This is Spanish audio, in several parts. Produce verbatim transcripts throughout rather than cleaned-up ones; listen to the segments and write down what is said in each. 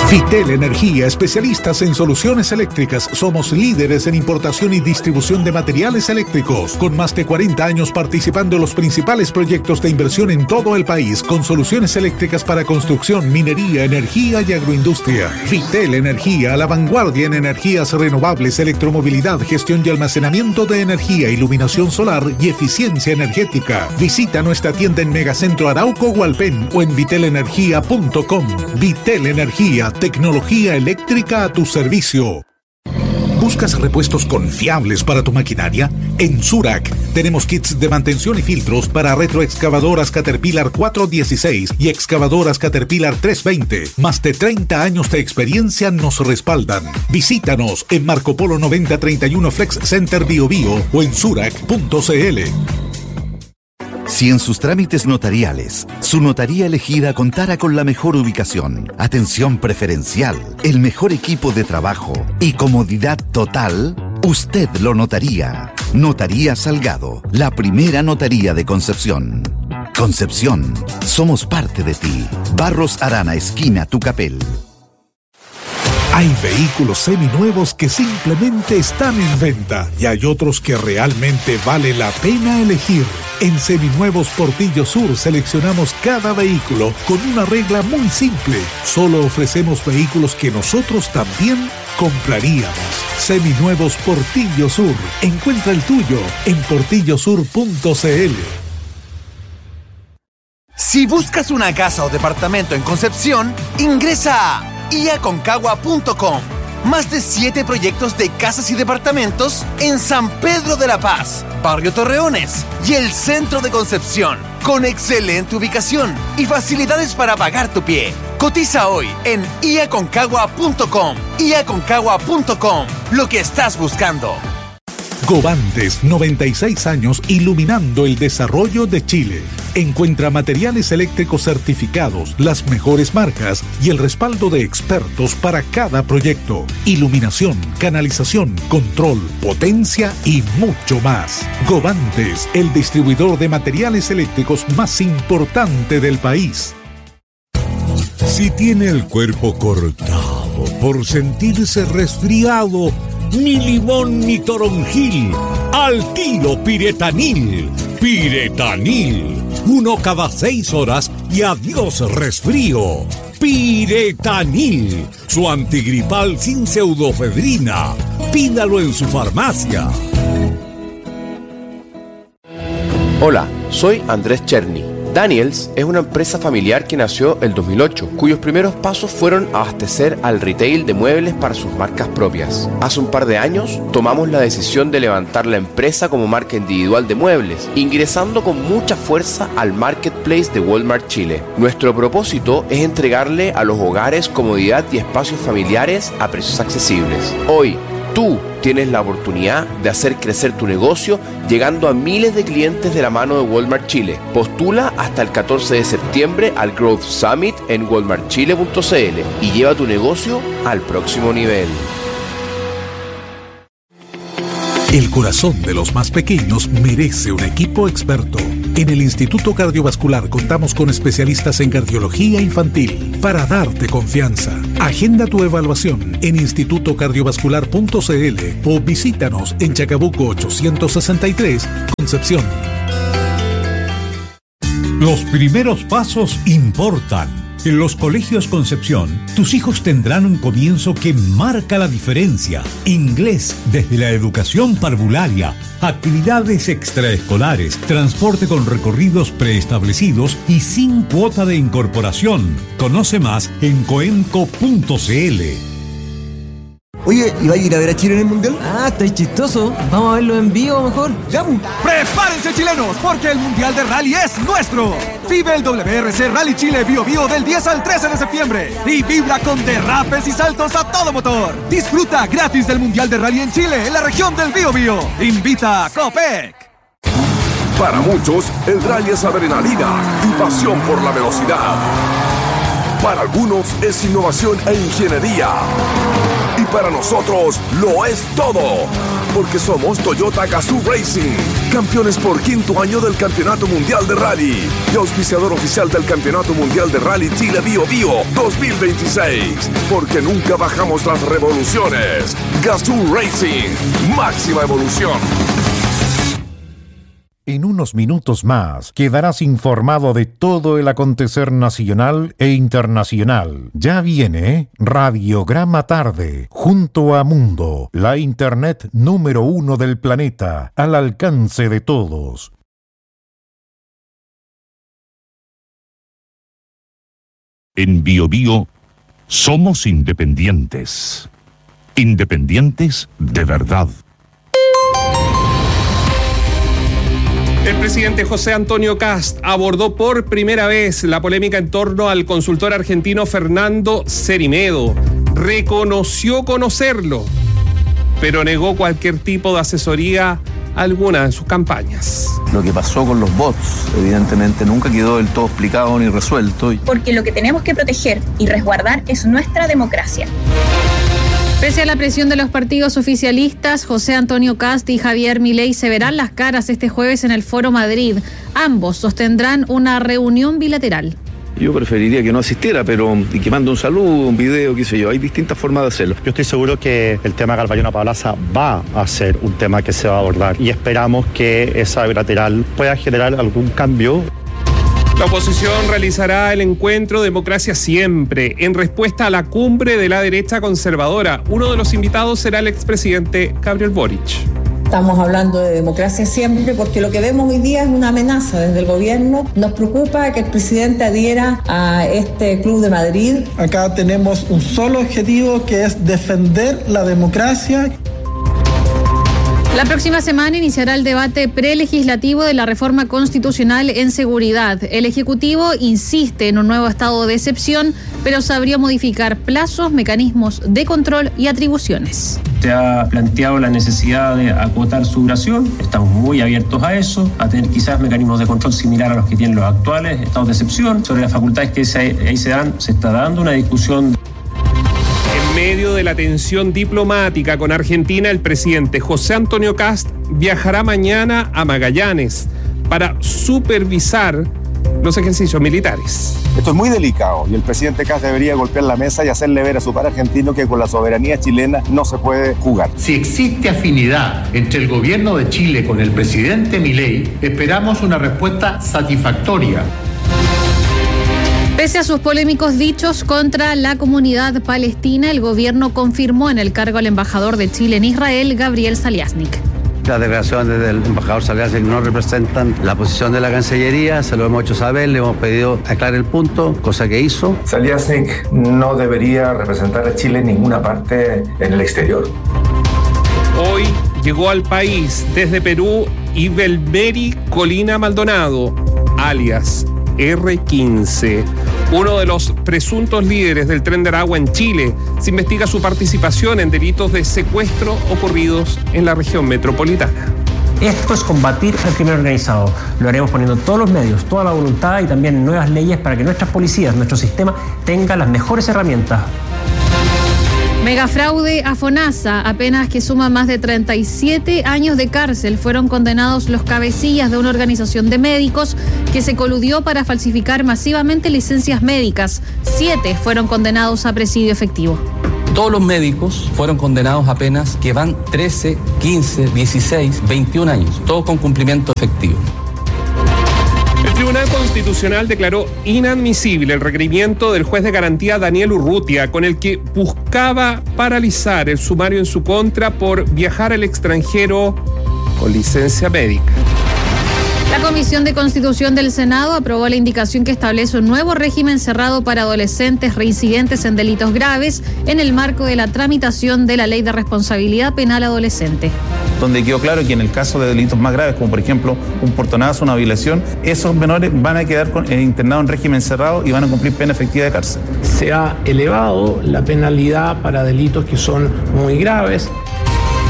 Vitel Energía, especialistas en soluciones eléctricas. Somos líderes en importación y distribución de materiales eléctricos, con más de cuarenta años participando en los principales proyectos de inversión en todo el país, con soluciones eléctricas para construcción, minería, energía y agroindustria. Vitel Energía, a la vanguardia en energías renovables, electromovilidad, gestión y almacenamiento de energía, iluminación solar y eficiencia energética. Visita nuestra tienda en Megacentro Arauco Hualpén o en vitel energía punto com. Vitel Energía, tecnología eléctrica a tu servicio. ¿Buscas repuestos confiables para tu maquinaria? En Zurach tenemos kits de mantención y filtros para retroexcavadoras Caterpillar cuatro dieciséis y excavadoras Caterpillar tres veinte. Más de treinta años de experiencia nos respaldan. Visítanos en Marco Polo noventa treinta y uno Flex Center Bio Bio o en zurach punto cl. Si en sus trámites notariales, su notaría elegida contara con la mejor ubicación, atención preferencial, el mejor equipo de trabajo y comodidad total, usted lo notaría. Notaría Salgado, la primera notaría de Concepción. Concepción, somos parte de ti. Barros Arana, esquina Tucapel. Hay vehículos seminuevos que simplemente están en venta y hay otros que realmente vale la pena elegir. En Seminuevos Portillo Sur seleccionamos cada vehículo con una regla muy simple. Solo ofrecemos vehículos que nosotros también compraríamos. Seminuevos Portillo Sur. Encuentra el tuyo en portillo sur punto cl. Si buscas una casa o departamento en Concepción, ingresa a i a concagua punto com. Más de siete proyectos de casas y departamentos en San Pedro de la Paz, Barrio Torreones y el centro de Concepción, con excelente ubicación y facilidades para pagar tu pie. Cotiza hoy en i a concagua punto com. i a concagua punto com. Lo que estás buscando. Govantes, noventa y seis años iluminando el desarrollo de Chile. Encuentra materiales eléctricos certificados, las mejores marcas y el respaldo de expertos para cada proyecto. Iluminación, canalización, control, potencia y mucho más. Govantes, el distribuidor de materiales eléctricos más importante del país. Si tiene el cuerpo cortado por sentirse resfriado, ni limón ni toronjil, al tiro Piretanil. Piretanil, uno cada seis horas y adiós resfrío. Piretanil, su antigripal sin pseudofedrina. Pídalo en su farmacia. Hola, soy Andrés Cherny. Daniels es una empresa familiar que nació el dos mil ocho, cuyos primeros pasos fueron abastecer al retail de muebles para sus marcas propias. Hace un par de años tomamos la decisión de levantar la empresa como marca individual de muebles, ingresando con mucha fuerza al marketplace de Walmart Chile. Nuestro propósito es entregarle a los hogares comodidad y espacios familiares a precios accesibles. Hoy, tú tienes la oportunidad de hacer crecer tu negocio llegando a miles de clientes de la mano de Walmart Chile. Postula hasta el catorce de septiembre al Growth Summit en walmart chile punto cl y lleva tu negocio al próximo nivel. El corazón de los más pequeños merece un equipo experto. En el Instituto Cardiovascular contamos con especialistas en cardiología infantil para darte confianza. Agenda tu evaluación en instituto cardiovascular punto cl o visítanos en Chacabuco ochocientos sesenta y tres, Concepción. Los primeros pasos importan. En los colegios Concepción, tus hijos tendrán un comienzo que marca la diferencia. Inglés desde la educación parvularia, actividades extraescolares, transporte con recorridos preestablecidos y sin cuota de incorporación. Conoce más en coemco punto cl. Oye, ¿y va a ir a ver a Chile en el Mundial? Ah, estáis chistoso. Vamos a verlo en vivo mejor. ¡Ya! ¡Prepárense, chilenos! Porque el Mundial de Rally es nuestro. Vive el W R C Rally Chile Bio Bio del diez al trece de septiembre. Y vibra con derrapes y saltos a todo motor. Disfruta gratis del Mundial de Rally en Chile, en la región del Bio Bio. Invita a Copec. Para muchos, el rally es adrenalina y pasión por la velocidad. Para algunos es innovación e ingeniería. Y para nosotros lo es todo. Porque somos Toyota Gazoo Racing, campeones por quinto año del Campeonato Mundial de Rally y auspiciador oficial del Campeonato Mundial de Rally Chile Bio Bio dos mil veintiséis. Porque nunca bajamos las revoluciones. Gazoo Racing, máxima evolución. En unos minutos más quedarás informado de todo el acontecer nacional e internacional. Ya viene Radiograma Tarde, junto a Mundo, la internet número uno del planeta, al alcance de todos. En Bio Bio somos independientes. Independientes de verdad. El presidente José Antonio Kast abordó por primera vez la polémica en torno al consultor argentino Fernando Cerimedo. Reconoció conocerlo, pero negó cualquier tipo de asesoría alguna en sus campañas. Lo que pasó con los bots, evidentemente, nunca quedó del todo explicado ni resuelto. Porque lo que tenemos que proteger y resguardar es nuestra democracia. Pese a la presión de los partidos oficialistas, José Antonio Kast y Javier Milei se verán las caras este jueves en el Foro Madrid. Ambos sostendrán una reunión bilateral. Yo preferiría que no asistiera, pero y que mande un saludo, un video, qué sé yo. Hay distintas formas de hacerlo. Yo estoy seguro que el tema Garbayona-Pablaza va a ser un tema que se va a abordar y esperamos que esa bilateral pueda generar algún cambio. La oposición realizará el encuentro Democracia Siempre en respuesta a la cumbre de la derecha conservadora. Uno de los invitados será el expresidente Gabriel Boric. Estamos hablando de democracia siempre porque lo que vemos hoy día es una amenaza desde el gobierno. Nos preocupa que el presidente adhiera a este Club de Madrid. Acá tenemos un solo objetivo, que es defender la democracia. La próxima semana iniciará el debate prelegislativo de la reforma constitucional en seguridad. El Ejecutivo insiste en un nuevo estado de excepción, pero sabría modificar plazos, mecanismos de control y atribuciones. Se ha planteado la necesidad de acotar su duración, estamos muy abiertos a eso, a tener quizás mecanismos de control similar a los que tienen los actuales estados de excepción. Sobre las facultades que ahí se dan, se está dando una discusión. En medio de la tensión diplomática con Argentina, el presidente José Antonio Kast viajará mañana a Magallanes para supervisar los ejercicios militares. Esto es muy delicado y el presidente Kast debería golpear la mesa y hacerle ver a su par argentino que con la soberanía chilena no se puede jugar. Si existe afinidad entre el gobierno de Chile con el presidente Milei, esperamos una respuesta satisfactoria. Pese a sus polémicos dichos contra la comunidad palestina, el gobierno confirmó en el cargo al embajador de Chile en Israel, Gabriel Saliasnik. Las declaraciones del embajador Saliasnik no representan la posición de la Cancillería, se lo hemos hecho saber, le hemos pedido aclarar el punto, cosa que hizo. Saliasnik no debería representar a Chile en ninguna parte en el exterior. Hoy llegó al país desde Perú Ibelberi Colina Maldonado, alias erre quince, uno de los presuntos líderes del Tren de Aragua en Chile. Se investiga su participación en delitos de secuestro ocurridos en la región metropolitana. Esto es combatir al crimen organizado. Lo haremos poniendo todos los medios, toda la voluntad y también nuevas leyes para que nuestras policías, nuestro sistema, tengan las mejores herramientas. Megafraude a FONASA, apenas que suma más de treinta y siete años de cárcel. Fueron condenados los cabecillas de una organización de médicos que se coludió para falsificar masivamente licencias médicas. Siete fueron condenados a presidio efectivo. Todos los médicos fueron condenados a penas que van trece, quince, dieciséis, veintiún años, todos con cumplimiento efectivo. El Tribunal Constitucional declaró inadmisible el requerimiento del juez de garantía Daniel Urrutia, con el que buscaba paralizar el sumario en su contra por viajar al extranjero con licencia médica. La Comisión de Constitución del Senado aprobó la indicación que establece un nuevo régimen cerrado para adolescentes reincidentes en delitos graves en el marco de la tramitación de la Ley de Responsabilidad Penal Adolescente. Donde quedó claro que en el caso de delitos más graves, como por ejemplo un portonazo, una violación, esos menores van a quedar con, eh, internados en régimen cerrado y van a cumplir pena efectiva de cárcel. Se ha elevado la penalidad para delitos que son muy graves.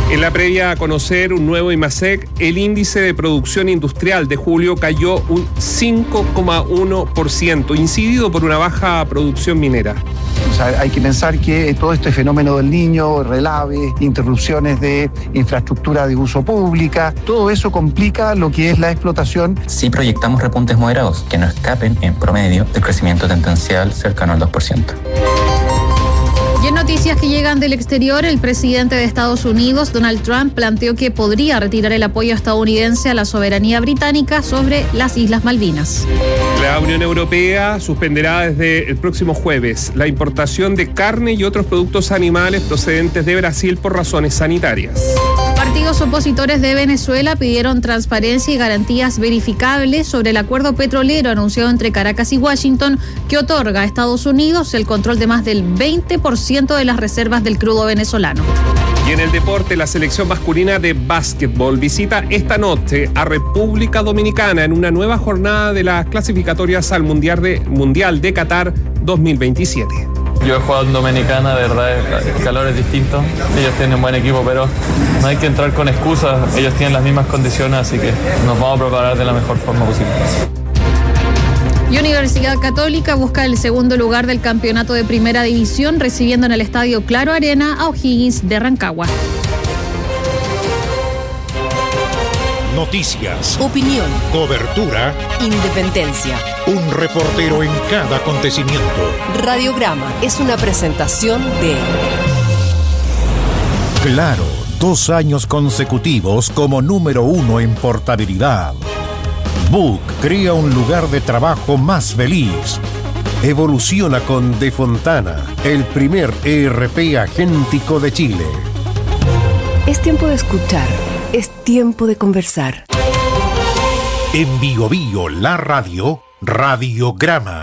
En la previa a conocer un nuevo IMASEC, el índice de producción industrial de julio cayó un cinco coma uno por ciento, incidido por una baja producción minera. O sea, hay que pensar que todo este fenómeno del Niño, relaves, interrupciones de infraestructura de uso pública, todo eso complica lo que es la explotación. Sí proyectamos repuntes moderados que no escapen en promedio del crecimiento tendencial cercano al dos por ciento. Y en noticias que llegan del exterior, el presidente de Estados Unidos, Donald Trump, planteó que podría retirar el apoyo estadounidense a la soberanía británica sobre las Islas Malvinas. La Unión Europea suspenderá desde el próximo jueves la importación de carne y otros productos animales procedentes de Brasil por razones sanitarias. Partidos opositores de Venezuela pidieron transparencia y garantías verificables sobre el acuerdo petrolero anunciado entre Caracas y Washington que otorga a Estados Unidos el control de más del veinte por ciento de las reservas del crudo venezolano. Y en el deporte, la selección masculina de básquetbol visita esta noche a República Dominicana en una nueva jornada de las clasificatorias al Mundial de, Mundial de Qatar dos mil veintisiete. Yo he jugado en Dominicana, de verdad el calor es distinto, ellos tienen buen equipo, pero no hay que entrar con excusas, ellos tienen las mismas condiciones, así que nos vamos a preparar de la mejor forma posible. Y Universidad Católica busca el segundo lugar del campeonato de primera división, recibiendo en el estadio Claro Arena a O'Higgins de Rancagua. Noticias, opinión, cobertura, independencia. Un reportero en cada acontecimiento. Radiograma es una presentación de Claro, dos años consecutivos como número uno en portabilidad. Book crea un lugar de trabajo más feliz. Evoluciona con De Fontana, el primer E R P agéntico de Chile. Es tiempo de escuchar, es tiempo de conversar. En Bio Bio, la radio, Radiograma.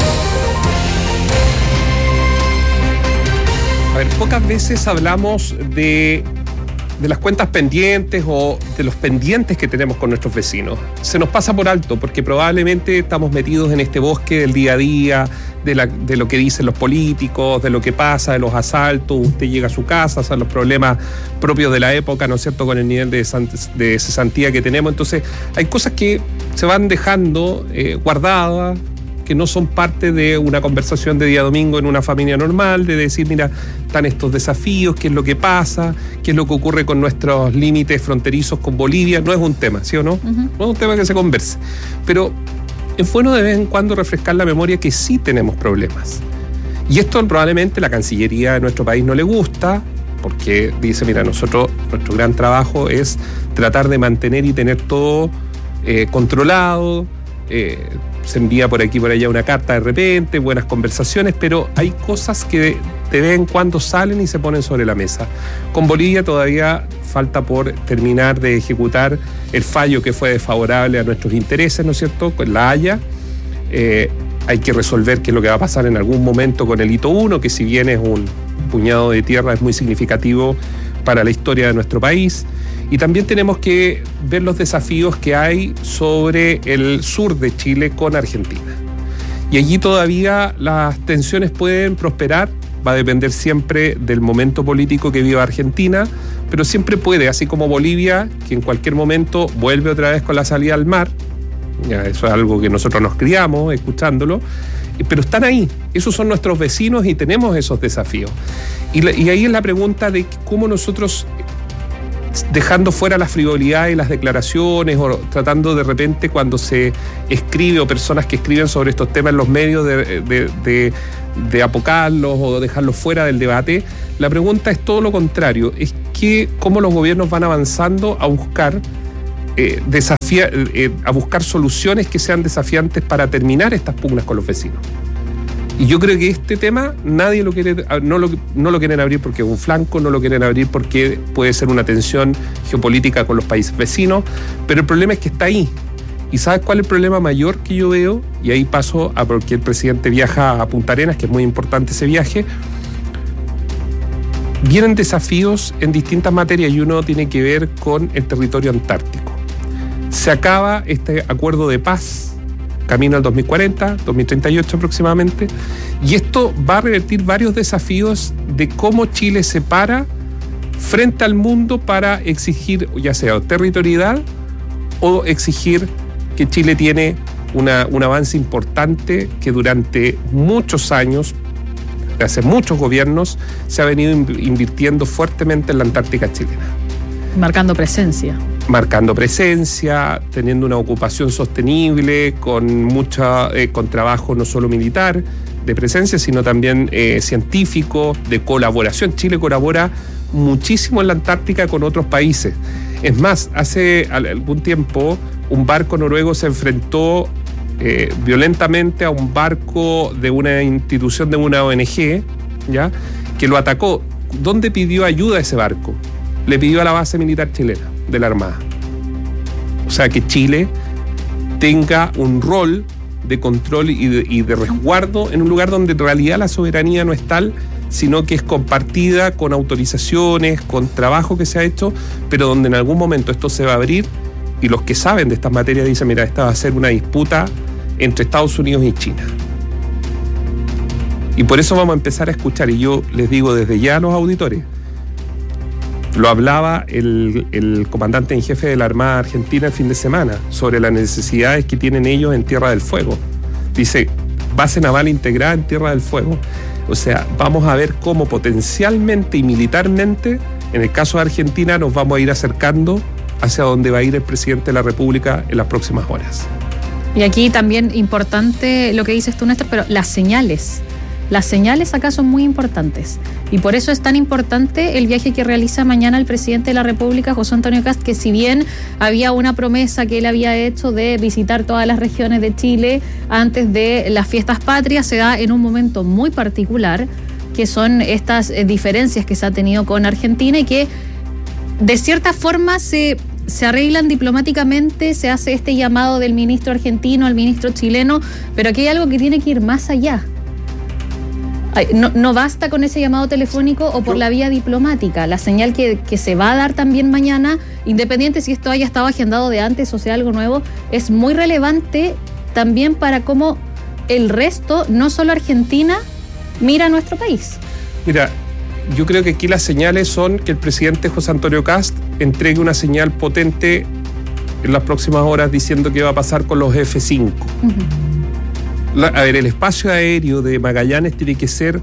A ver, pocas veces hablamos de, de las cuentas pendientes o de los pendientes que tenemos con nuestros vecinos. Se nos pasa por alto porque probablemente estamos metidos en este bosque del día a día, de, la, de lo que dicen los políticos, de lo que pasa, de los asaltos. Usted llega a su casa, son los problemas propios de la época, ¿no es cierto?, con el nivel de, de cesantía que tenemos. Entonces, hay cosas que se van dejando eh, guardadas, que no son parte de una conversación de día domingo en una familia normal, de decir, mira, están estos desafíos, qué es lo que pasa, qué es lo que ocurre con nuestros límites fronterizos con Bolivia. No es un tema, ¿sí o no? Uh-huh. No es un tema que se converse. Pero es bueno de vez en cuando refrescar la memoria que sí tenemos problemas. Y esto probablemente la Cancillería de nuestro país no le gusta, porque dice, mira, nosotros, nuestro gran trabajo es tratar de mantener y tener todo eh, controlado, eh, se envía por aquí por allá una carta de repente, buenas conversaciones, pero hay cosas que de, de vez en cuando salen y se ponen sobre la mesa. Con Bolivia todavía falta por terminar de ejecutar el fallo que fue desfavorable a nuestros intereses, ¿no es cierto?, con la Haya. Eh, hay que resolver qué es lo que va a pasar en algún momento con el hito uno, que si bien es un puñado de tierra, es muy significativo para la historia de nuestro país. Y también tenemos que ver los desafíos que hay sobre el sur de Chile con Argentina. Y allí todavía las tensiones pueden prosperar, va a depender siempre del momento político que viva Argentina, pero siempre puede, así como Bolivia, que en cualquier momento vuelve otra vez con la salida al mar. Ya, eso es algo que nosotros nos criamos escuchándolo, pero están ahí, esos son nuestros vecinos y tenemos esos desafíos. Y, la, y ahí es la pregunta de cómo nosotros, dejando fuera la frivolidad y las declaraciones, o tratando de repente cuando se escribe, o personas que escriben sobre estos temas en los medios, de, de, de, de apocarlos o dejarlos fuera del debate, la pregunta es todo lo contrario, es que cómo los gobiernos van avanzando a buscar eh, desafía, eh, a buscar soluciones que sean desafiantes para terminar estas pugnas con los vecinos. Y yo creo que este tema nadie lo quiere, no lo, no lo quieren abrir porque es un flanco, no lo quieren abrir porque puede ser una tensión geopolítica con los países vecinos, pero el problema es que está ahí. ¿Y sabes cuál es el problema mayor que yo veo? Y ahí paso a porque el presidente viaja a Punta Arenas, que es muy importante ese viaje. Vienen desafíos en distintas materias y uno tiene que ver con el territorio antártico. Se acaba este acuerdo de paz, camino al dos mil cuarenta, dos mil treinta y ocho aproximadamente, y esto va a revertir varios desafíos de cómo Chile se para frente al mundo para exigir ya sea territorialidad o exigir que Chile tiene una, un avance importante que durante muchos años, hace muchos gobiernos, se ha venido invirtiendo fuertemente en la Antártica chilena. Marcando presencia. Marcando presencia, teniendo una ocupación sostenible, con mucha, eh, con trabajo no solo militar de presencia, sino también eh, científico, de colaboración. Chile colabora muchísimo en la Antártica con otros países. Es más, hace algún tiempo un barco noruego se enfrentó eh, violentamente a un barco de una institución de una O N G, ¿ya?, que lo atacó. ¿Dónde pidió ayuda ese barco? Le pidió a la base militar chilena de la Armada. O sea, que Chile tenga un rol de control y de, y de resguardo en un lugar donde en realidad la soberanía no es tal, sino que es compartida con autorizaciones, con trabajo que se ha hecho, pero donde en algún momento esto se va a abrir y los que saben de estas materias dicen, mira, esta va a ser una disputa entre Estados Unidos y China. Y por eso vamos a empezar a escuchar, y yo les digo desde ya a los auditores, lo hablaba el, el comandante en jefe de la Armada Argentina el fin de semana, sobre las necesidades que tienen ellos en Tierra del Fuego. Dice, base naval integrada en Tierra del Fuego. O sea, vamos a ver cómo potencialmente y militarmente, en el caso de Argentina, nos vamos a ir acercando hacia donde va a ir el presidente de la República en las próximas horas. Y aquí también importante lo que dices tú, Néstor, pero las señales. Las señales acá son muy importantes y por eso es tan importante el viaje que realiza mañana el presidente de la República, José Antonio Kast, que si bien había una promesa que él había hecho de visitar todas las regiones de Chile antes de las fiestas patrias, se da en un momento muy particular, que son estas eh, diferencias que se ha tenido con Argentina y que de cierta forma se... se arreglan diplomáticamente, se hace este llamado del ministro argentino al ministro chileno, pero aquí hay algo que tiene que ir más allá. No, no basta con ese llamado telefónico o por la vía diplomática. La señal que, que se va a dar también mañana, independiente si esto haya estado agendado de antes o sea algo nuevo, es muy relevante también para cómo el resto, no solo Argentina, mira a nuestro país. Mira, yo creo que aquí las señales son que el presidente José Antonio Kast entregue una señal potente en las próximas horas diciendo qué va a pasar con los F cinco. Uh-huh. La, a ver, el espacio aéreo de Magallanes tiene que ser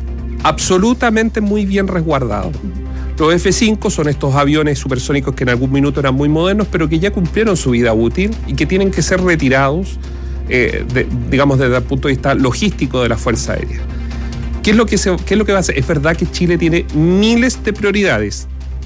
absolutamente muy bien resguardado. Los F cinco son estos aviones supersónicos que en algún minuto eran muy modernos, pero que ya cumplieron su vida útil y que tienen que ser retirados, eh, de, digamos, desde el punto de vista logístico de la Fuerza Aérea. ¿Qué es lo que se, qué es lo que va a hacer? Es verdad que Chile tiene miles de prioridades.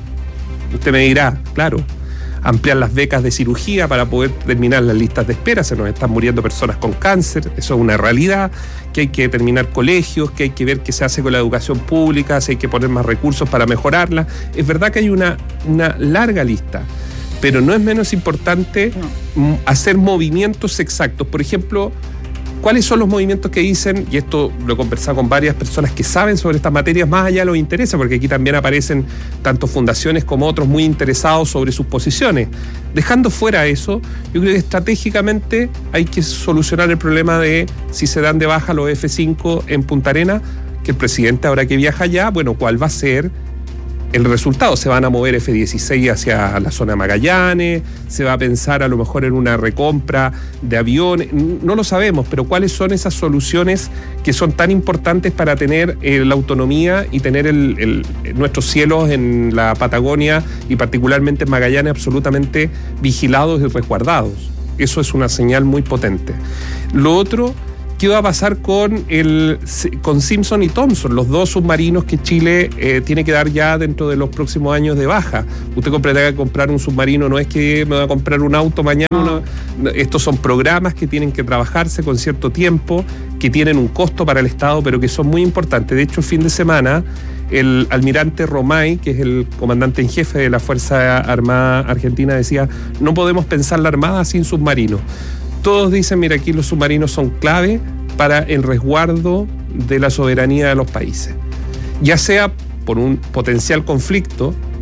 Usted me dirá, claro, ampliar las becas de cirugía para poder terminar las listas de espera, se nos están muriendo personas con cáncer, eso es una realidad, que hay que terminar colegios, que hay que ver qué se hace con la educación pública, si hay que poner más recursos para mejorarla. Es verdad que hay una, una larga lista, pero no es menos importante no. hacer movimientos exactos. Por ejemplo, ¿cuáles son los movimientos que dicen, y esto lo he conversado con varias personas que saben sobre estas materias, más allá de los intereses, porque aquí también aparecen tanto fundaciones como otros muy interesados sobre sus posiciones? Dejando fuera eso, yo creo que estratégicamente hay que solucionar el problema de si se dan de baja los F cinco en Punta Arenas, que el presidente ahora que viaja allá, bueno, ¿cuál va a ser el resultado? ¿Se van a mover F dieciséis hacia la zona de Magallanes? ¿Se va a pensar a lo mejor en una recompra de aviones? No lo sabemos, pero ¿cuáles son esas soluciones que son tan importantes para tener eh, la autonomía y tener el, el, nuestros cielos en la Patagonia y particularmente en Magallanes absolutamente vigilados y resguardados? Eso es una señal muy potente. Lo otro, ¿qué va a pasar con, el, con Simpson y Thompson, los dos submarinos que Chile eh, tiene que dar ya dentro de los próximos años de baja? Usted comprenderá que comprar un submarino no es que me va a comprar un auto mañana. No. No, estos son programas que tienen que trabajarse con cierto tiempo, que tienen un costo para el Estado, pero que son muy importantes. De hecho, el fin de semana, el almirante Romay, que es el comandante en jefe de la Fuerza Armada Argentina, decía, no podemos pensar la Armada sin submarinos. Todos dicen, mira, aquí los submarinos son clave para el resguardo de la soberanía de los países. Ya sea por un potencial conflicto